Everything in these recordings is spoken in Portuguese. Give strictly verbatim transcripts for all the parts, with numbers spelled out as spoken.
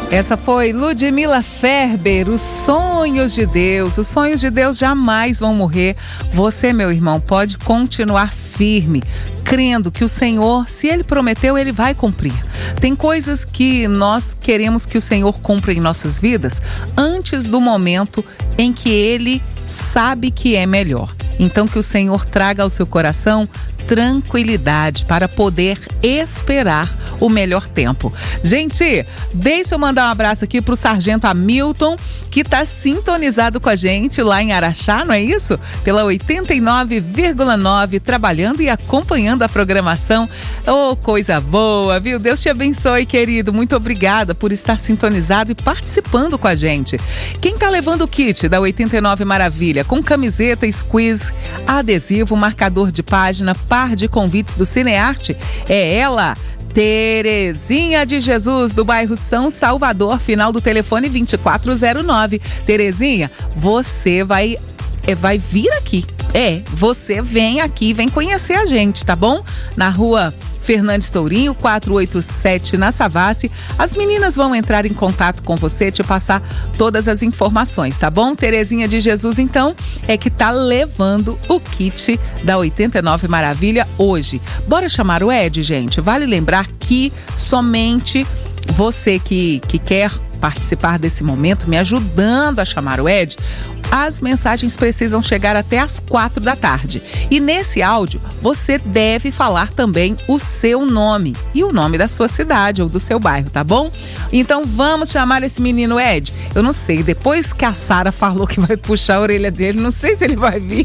Essa foi Ludmila Ferber, os sonhos de Deus. Os sonhos de Deus jamais vão morrer. Você, meu irmão, pode continuar firme, crendo que o Senhor, se Ele prometeu, Ele vai cumprir. Tem coisas que nós queremos que o Senhor cumpra em nossas vidas antes do momento em que Ele sabe que é melhor. Então, que o Senhor traga ao seu coração tranquilidade para poder esperar o melhor tempo. Gente, deixa eu mandar um abraço aqui para o Sargento Hamilton, que está sintonizado com a gente lá em Araxá, não é isso? Pela oitenta e nove vírgula nove, trabalhando e acompanhando a programação. Oh, coisa boa, viu? Deus te abençoe, querido. Muito obrigada por estar sintonizado e participando com a gente. Quem está levando o kit da oitenta e nove Maravilha, com camiseta, squeeze, adesivo, marcador de página, par de convites do Cinearte, é ela, Terezinha de Jesus, do bairro São Salvador, final do telefone vinte e quatro zero nove. Terezinha, você vai, é, vai vir aqui. É, você vem aqui, vem conhecer a gente, tá bom? Na rua Fernandes Tourinho, quatrocentos e oitenta e sete, na Savassi. As meninas vão entrar em contato com você, te passar todas as informações, tá bom? Terezinha de Jesus, então, é que tá levando o kit da oitenta e nove Maravilha hoje. Bora chamar o Ed, gente? Vale lembrar que somente você que, que quer participar desse momento, me ajudando a chamar o Ed, as mensagens precisam chegar até às quatro da tarde. E nesse áudio, você deve falar também o seu nome e o nome da sua cidade ou do seu bairro, tá bom? Então vamos chamar esse menino Ed. Eu não sei, depois que a Sara falou que vai puxar a orelha dele, não sei se ele vai vir.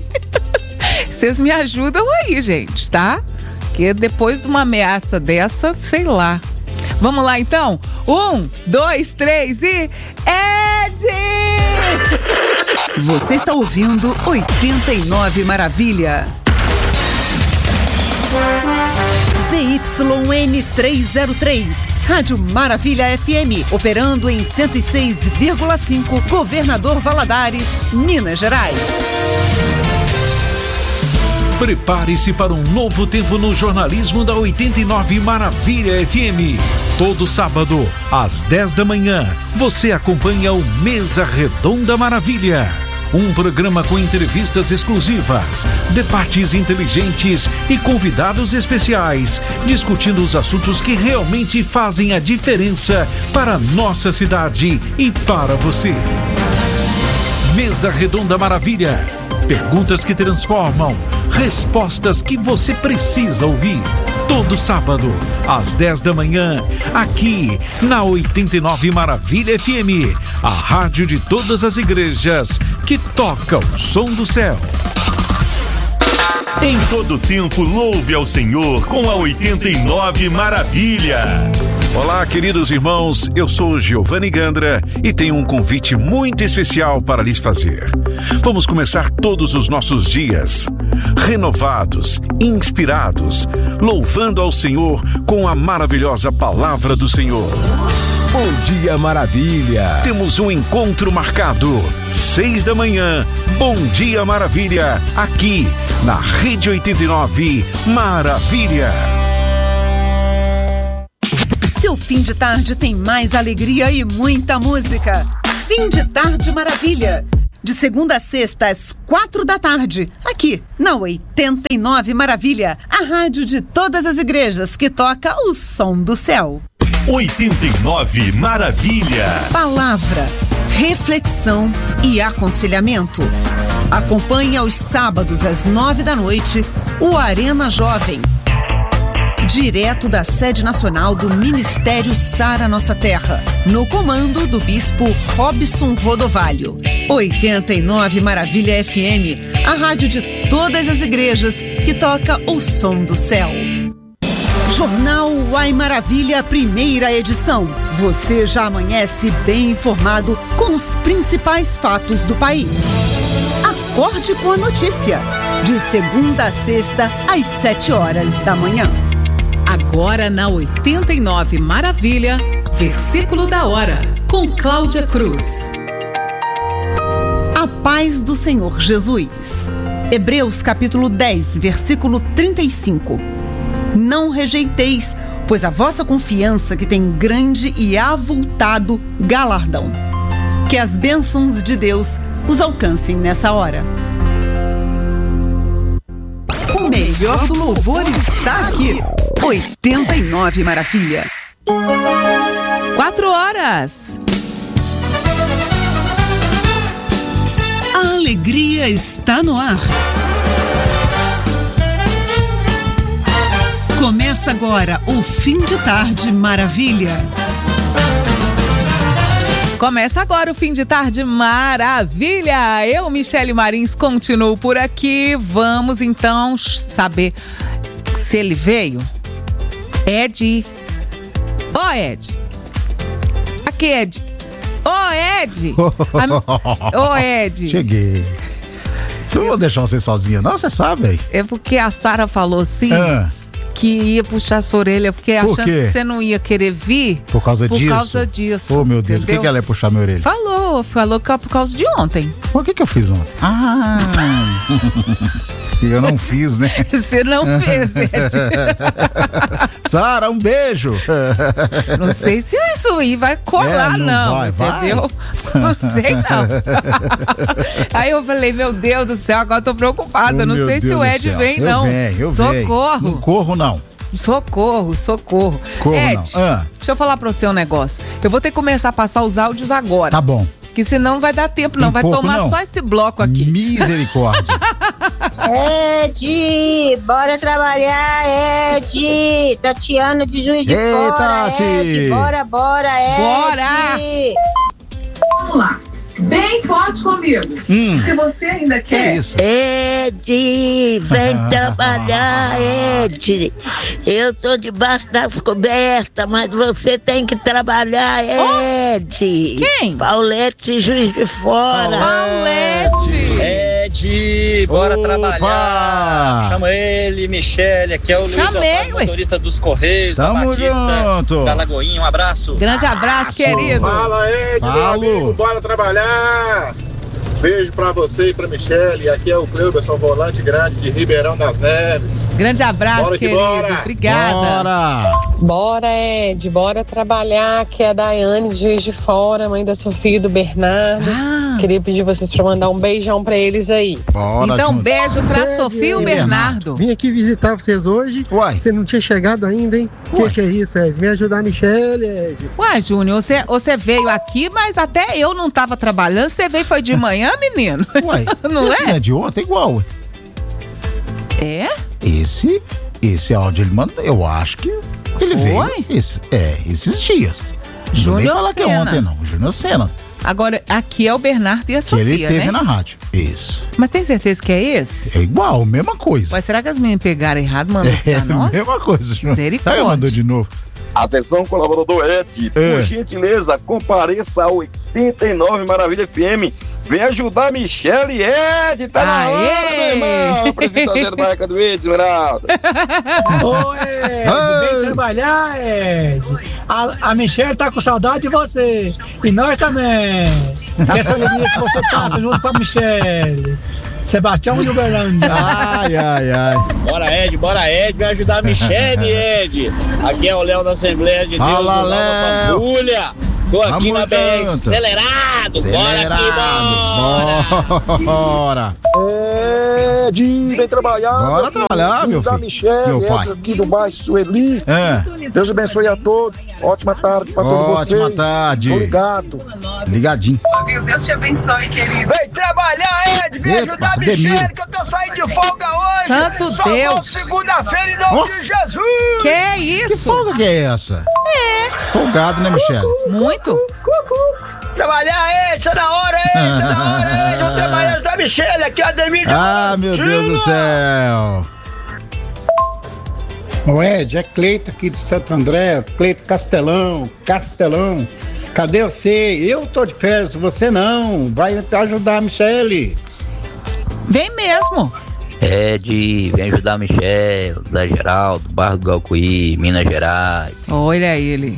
Vocês me ajudam aí, gente, tá? Porque depois de uma ameaça dessa, sei lá. Vamos lá, então? Um, dois, três e... Ed! Você está ouvindo oitenta e nove Maravilha. Z Y N trezentos e três, Rádio Maravilha F M, operando em cento e seis vírgula cinco, Governador Valadares, Minas Gerais. Prepare-se para um novo tempo no jornalismo da oitenta e nove Maravilha F M. Todo sábado, às dez da manhã, você acompanha o Mesa Redonda Maravilha. Um programa com entrevistas exclusivas, debates inteligentes e convidados especiais, discutindo os assuntos que realmente fazem a diferença para a nossa cidade e para você. Mesa Redonda Maravilha. Perguntas que transformam, respostas que você precisa ouvir. Todo sábado, às dez da manhã, aqui na oitenta e nove Maravilha F M, a rádio de todas as igrejas que toca o som do céu. Em todo tempo, louve ao Senhor com a oitenta e nove Maravilha. Olá, queridos irmãos, eu sou Giovanni Gandra e tenho um convite muito especial para lhes fazer. Vamos começar todos os nossos dias renovados, inspirados, louvando ao Senhor com a maravilhosa palavra do Senhor. Bom dia, Maravilha! Temos um encontro marcado, seis da manhã, Bom Dia Maravilha, aqui na Rede oitenta e nove Maravilha. Seu fim de tarde tem mais alegria e muita música. Fim de Tarde Maravilha. De segunda a sexta, às quatro da tarde. Aqui, na oitenta e nove Maravilha. A rádio de todas as igrejas que toca o som do céu. oitenta e nove Maravilha. Palavra, reflexão e aconselhamento. Acompanhe aos sábados, às nove da noite, o Arena Jovem. Direto da sede nacional do Ministério Sara Nossa Terra, no comando do bispo Robson Rodovalho. oitenta e nove Maravilha F M, a rádio de todas as igrejas que toca o som do céu. Jornal Uai Maravilha, primeira edição. Você já amanhece bem informado com os principais fatos do país. Acorde com a notícia. De segunda a sexta, às sete horas da manhã. Agora na oitenta e nove Maravilha, versículo da hora, com Cláudia Cruz. A paz do Senhor Jesus. Hebreus capítulo dez, versículo trinta e cinco. Não rejeiteis, pois pois a vossa confiança que tem grande e avultado galardão. Que as bênçãos de Deus os alcancem nessa hora. O melhor do louvor está aqui. oitenta e nove Maravilha. Quatro horas. A alegria está no ar. Começa agora o Fim de Tarde Maravilha. Começa agora o Fim de Tarde Maravilha. Eu, Michele Marins, continuo por aqui. Vamos então saber se ele veio. Ed. Ô, oh, Ed. Aqui, Ed. Ô, oh, Ed. Ô, oh, Ed. Cheguei. Não vou deixar você sozinha, não, você sabe aí. É porque a Sara falou assim... Ah. Que ia puxar sua orelha. Eu fiquei achando que você não ia querer vir. Por causa por disso? Por causa disso. Oh, meu Deus, o que, que ela ia puxar minha orelha? Falou, falou que é por causa de ontem. O que que eu fiz ontem? Ah, eu não fiz, né? Você não fez, Ed. Sara, um beijo. Não sei se isso aí vai colar, é, não, não vai, entendeu? Vai. Não sei, não. Aí eu falei, meu Deus do céu, agora eu tô preocupada. Oh, não sei Deus se o Ed vem, eu não. Venho, eu Socorro. Venho. Não corro, não. Socorro, socorro. Corro, Ed, não. Ah. Deixa eu falar pra você um negócio. Eu vou ter que começar a passar os áudios agora. Tá bom. Que senão não vai dar tempo, não. Tem vai pouco, tomar não. Só esse bloco aqui. Misericórdia. Ed, bora trabalhar, Ed. Tatiana de Juiz de Ei, Fora, Tati. Ed. Bora, bora, Ed. Bora. Vamos lá. Bem forte comigo. Hum. Se você ainda quer. Que isso? Ed, vem trabalhar, Ed. Eu tô debaixo das cobertas, mas você tem que trabalhar, Ed. Oh. Quem? Paulete, Juiz de Fora. Paulete. Ed, bora Opa. trabalhar. Chama ele, Michele. Aqui é o Luiz Otávio, motorista dos Correios. Tamo Batista, junto. da Lagoinha. Um abraço. Grande abraço, querido. Fala, Ed, Falo. meu amigo, bora trabalhar. Beijo pra você e pra Michele. Aqui é o Cleuberson, volante grande de Ribeirão das Neves. Grande abraço, bora querido. Bora. Obrigada. Bora. Bora, Ed. Bora trabalhar. Aqui é a Daiane de Juiz de Fora, mãe da Sofia e do Bernardo. Ah. Queria pedir vocês pra mandar um beijão pra eles aí. Bora, então, junto. beijo pra Ed, Sofia e o Ed. Bernardo. Vim aqui visitar vocês hoje. Uai. Você não tinha chegado ainda, hein? O que, que é isso, Ed? Me ajudar a Michele, Ed. Ué, Júnior, você, você veio aqui, mas até eu não tava trabalhando. Você veio foi de manhã, menino? Uai, não esse é? Não é de ontem, igual. É? Esse, esse áudio ele mandou, eu acho que ele Foi? veio esse, é, esses dias. Não nem falar que é ontem, não. Júnior Sena. Agora, aqui é o Bernardo e a Que Sofia, ele teve né? na rádio. Isso. Mas tem certeza que é esse? É igual, mesma coisa. Mas será que as meninas pegaram errado, mandou É pra nós? mesma coisa, Júnior. Misericórdia. Aí mandou de novo. Atenção, colaborador Ed, por É. gentileza, compareça ao oitenta e nove Maravilha F M. Vem ajudar a Michele e Ed, tá na Aê! hora, meu irmão. Apresentador da Marca do Ed, Esmeralda. Ô, Ed, vem trabalhar, Ed. A, a Michele tá com saudade de você. E nós também. Essa alegria que você passa junto com a Michele. Sebastião de Uberlândia. Ai, ai, ai. Bora, Ed, bora, Ed, vai ajudar a Michele, Ed. Aqui é o Léo da Assembleia de Deus. Fala, do Nova Léo. Pampulha. Tô aqui Vamos na B R, junto. acelerado. Acelerado. Bora aqui, Bora. Ed, vem trabalhar. Bora trabalhar, meu da filho. Michele, Meu pai. aqui do bairro Sueli. É. Deus abençoe a todos. Ótima tarde pra todos vocês. Ótima tarde. Obrigado. Ligadinho. Deus te abençoe, querido. Vem trabalhar, Ed. Vem Epa, ajudar a Demiro. Michele, que eu tô saindo de folga hoje. Santo Só Deus. vou segunda-feira em nome Oh. de Jesus. Que é isso? Que folga que é essa? É. Folgado, né, Michele? Muito? Trabalhar, Ed. Tá na hora, Ed. Tá na hora, Ed. Vamos trabalhar da Michele. Aqui é a Ademir. Ah, meu Deus do céu. Ô Ed, é Cleito aqui do Santo André, Cleito Castelão, Castelão. Cadê você? Eu tô de férias, você não. Vai ajudar a Michele. Vem mesmo. Ed, vem ajudar a Michele, Zé Geraldo, Barro do Galcuí, Minas Gerais. Olha ele.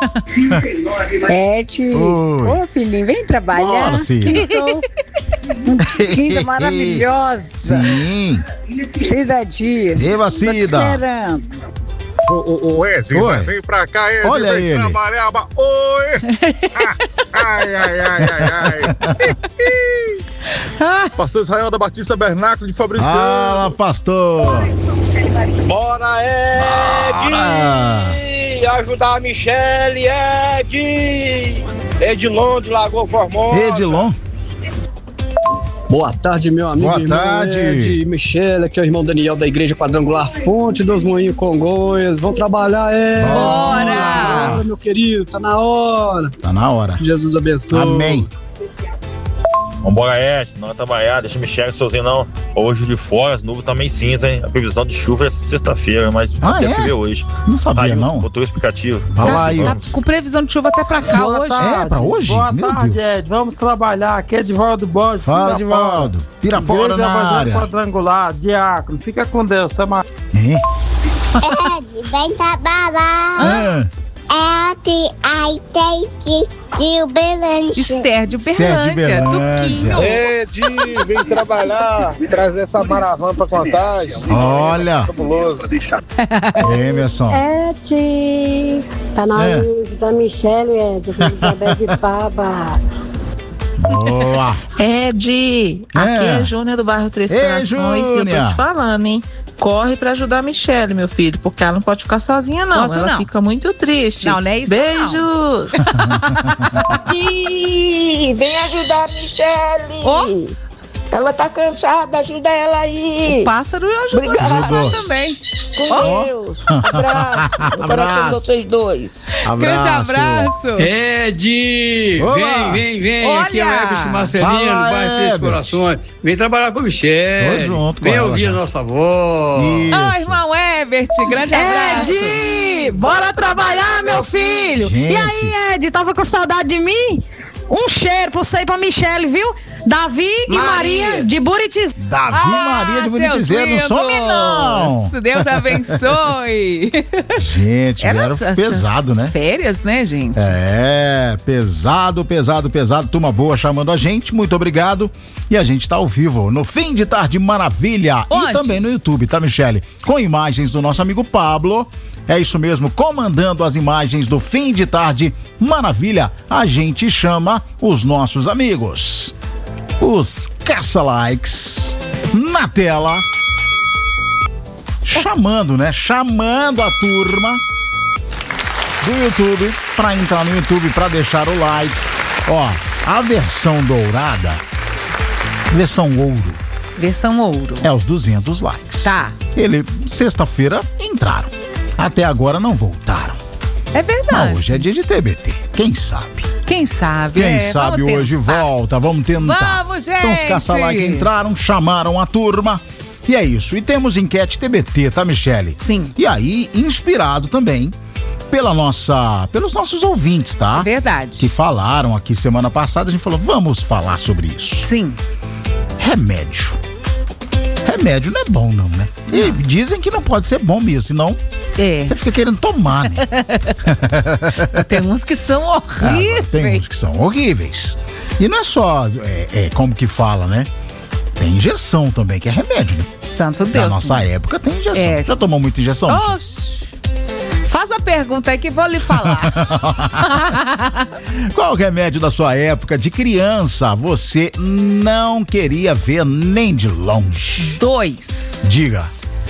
Ed, Oi. ô filhinho, vem trabalhar. Bora, Cida. Linda, maravilhosa. Sim. Cida Dias. Viva, Tô te Cida. esperando. Ô, ô, ô, Ed, Oi. vem pra cá, Ed. Olha vem ele. trabalhar. ba- Oi! ai, ai, ai, ai, ai. Pastor Israel da Batista Bernáculo de Fabriciano. Fala, pastor. Bora, Ed! Bora. Ajudar a Michele, Ed! Edilon de Lagoa Formosa. Edilon. Boa tarde, meu amigo. Boa irmão tarde. Ed, Michele, aqui é o irmão Daniel da Igreja Quadrangular Fonte dos Moinhos Congonhas. Vamos trabalhar, Ed. Bora! Bora, meu querido, tá na hora. Tá na hora. Jesus abençoe. Amém. Vambora, Ed. Não vai trabalhar, deixa o Michele sozinho não. Hoje de fora, as nuvens também cinza, hein? A previsão de chuva é sexta-feira, mas Ah, deve é? chover hoje. Não sabia, Aí, não. Botou o explicativo. Vai lá aí. Tá com previsão de chuva até pra cá Boa hoje. tarde. É, pra hoje? Boa Meu tarde, Deus. Ed. Vamos trabalhar. Aqui é Edivaldo Borges. Fala, Edivaldo. Pirapora Igreja na Evangélica área. Quadrangular, diácono. Fica com Deus, tá mais. É? Ed, vem trabalhar. Ah, É aqui, aí tem que de Uberlândia. Esther de Esther de Uberlândia, Uberlândia. Tuquinho. Ed, vem trabalhar, trazer essa maravana pra Contagem. Olha. Fabuloso. Emerson. Ed, tá na É. luz da Michele, Ed, de Isabel de Baba. Boa. Ed, aqui é Júnior do bairro Três Ei, Corações. Eu Júnia. tô te falando, hein? Corre pra ajudar a Michele, meu filho, porque ela não pode ficar sozinha, não. Posso ela não. fica muito triste. Não, não é isso, Beijos! Ih, vem ajudar a Michele. Ó. Ela tá cansada, ajuda ela aí. O pássaro ajudou a Obrigada. ajudar também. Com Ó. Deus. Abraço. No coração de vocês dois. Grande abraço. Ed! Olá. Vem, vem, vem. Aqui é o Olha. Everton Marcelino, Fala, do bairro Três Herbert. Corações. Vem trabalhar com a Michele. Tô junto com Vem ela ouvir já. a nossa voz. Ah, irmão Ebert, grande abraço. Ed, bora trabalhar, meu filho. Gente. E aí, Ed, tava com saudade de mim? Um cheiro pra você e pra Michele, viu? Davi e Maria de Buritis. Davi Ah, Maria de seus Bonitizeiro, não some lindos. não. Deus abençoe. Gente, Era era essa- pesado, né? Férias, né, gente? É, pesado, pesado, pesado. Turma boa chamando a gente, muito obrigado. E a gente tá ao vivo no Fim de Tarde Maravilha. Onde? E também no YouTube, tá, Michele? Com imagens do nosso amigo Pablo. É isso mesmo, comandando as imagens do Fim de Tarde Maravilha, a gente chama os nossos amigos. Os caça-likes na tela. Chamando, né? Chamando a turma do YouTube pra entrar no YouTube, pra deixar o like. Ó, a versão dourada, versão ouro, Versão ouro. é os duzentos likes. Tá. Ele, sexta-feira, entraram. Até agora não voltaram. É verdade. Mas hoje é dia de T B T. Quem sabe? Quem sabe? Quem é, sabe vamos hoje tentar. volta, vamos tentar. Vamos, gente! Então os caça-like entraram, chamaram a turma. E é isso. E temos enquete T B T, tá, Michele? Sim. E aí, inspirado também pela nossa, pelos nossos ouvintes, tá? Verdade. Que falaram aqui semana passada, a gente falou, vamos falar sobre isso. Sim. Remédio. Remédio não é bom, não, né? E dizem que não pode ser bom mesmo, senão É. você fica querendo tomar, né? Tem uns que são Ah, horríveis. tem uns que são horríveis. E não é só, é, é, como que fala, né? Tem injeção também, que é remédio, né? Santo Na Deus. nossa época tem injeção. É. Já tomou muita injeção? Oxi. Faz a pergunta aí que vou lhe falar. Qual o remédio da sua época de criança você não queria ver nem de longe? Dois. Diga.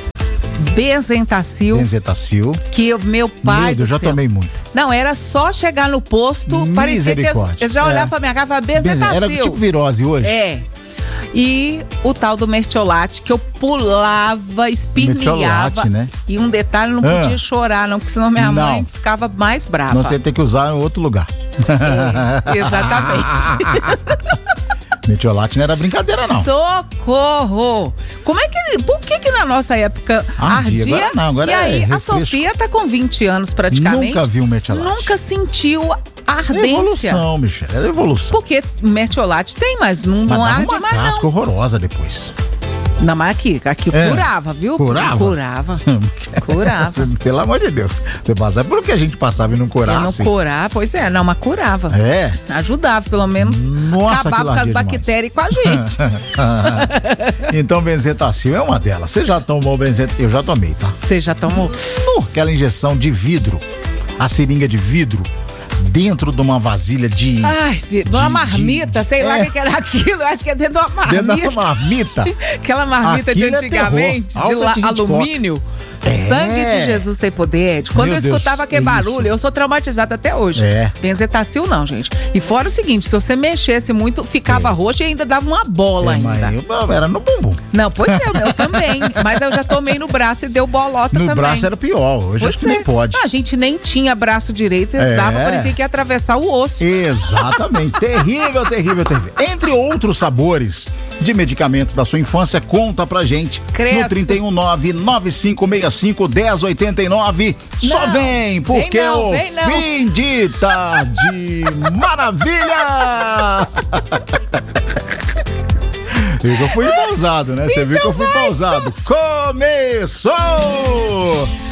Benzentacil. Benzetacil. Que o meu pai Medo, do eu já céu. tomei muito. Não, era só chegar no posto, parecia que eles, Misericórdia. eles já olhavam É. pra minha cara e falavam, Benze- Benzentacil. Era tipo virose hoje? É. E o tal do mertiolate, que eu pulava, espirniava. Mertiolate, né? E um detalhe, não Ah. podia chorar, não, porque senão minha Não. mãe ficava mais brava. Não, você tem que usar em outro lugar. É, exatamente. Metiolate não era brincadeira, não. Socorro! Como é que ele. Por que que na nossa época Ardia, ardia? agora não, agora e é aí, a refresco. Sofia tá com vinte anos praticamente. Nunca viu metiolate. Nunca sentiu a ardência. É evolução, Michele, era evolução. Porque mertiolate tem, mas não, Mas não dava arde uma mais casca não. horrorosa depois. Não, mas aqui, aqui É. curava, viu? Curava? Curava. Curava. Pelo amor de Deus. Você passa por que a gente passava e não Eu curasse? não curava, pois é, não, mas curava. É? Ajudava, pelo menos. Nossa, acabava que com as largueira bactérias e com a gente. Então, benzetacil é uma delas. Você já tomou benzetacil? Eu já tomei, tá? Você já tomou? Uh, aquela injeção de vidro, a seringa de vidro, dentro de uma vasilha de... Ai, filho, de uma marmita, sei lá o É. que que era aquilo, eu acho que é dentro de uma marmita. Dentro de uma marmita. Aquela marmita de Aquilo é antigamente, terror. de la- Alfa de alumínio. Sangue de Jesus tem poder, Ed. Quando Meu eu Deus, escutava aquele isso. barulho, eu sou traumatizada até hoje. É. Benzetacil não, gente. E fora o seguinte, se você mexesse muito, ficava roxo e ainda dava uma bola É, mas ainda. eu- era no bumbum. Não, pois é, o meu também. Mas eu já tomei no braço e deu bolota No também. braço era pior, hoje Pois acho que nem é. pode. A gente nem tinha braço direito, eles É. davam, parecia que ia atravessar o osso. Exatamente. terrível, terrível, terrível. Entre outros sabores de medicamentos da sua infância, conta pra gente. Credo. No trinta e um nove nove cinco seis cinco um zero oito nove. Só Não, vem, porque vem não, o vem não. fim de tarde maravilha! Viu que eu fui pausado, né? Você viu que eu fui pausado. Começou!